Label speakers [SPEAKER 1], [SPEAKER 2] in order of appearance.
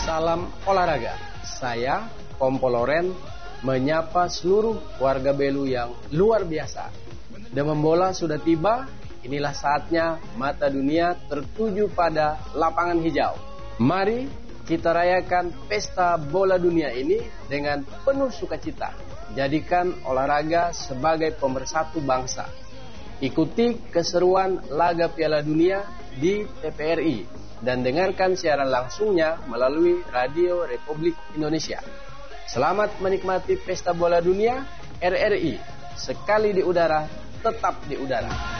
[SPEAKER 1] Salam olahraga. Saya, Kompol Loren, menyapa seluruh warga Belu yang luar biasa. Demam bola sudah tiba, inilah saatnya mata dunia tertuju pada lapangan hijau. Mari kita rayakan pesta bola dunia ini dengan penuh sukacita. Jadikan olahraga sebagai pemersatu bangsa. Ikuti keseruan laga Piala Dunia di TVRI dan dengarkan siaran langsungnya melalui Radio Republik Indonesia. Selamat menikmati pesta bola dunia RRI. Sekali di udara, tetap di udara.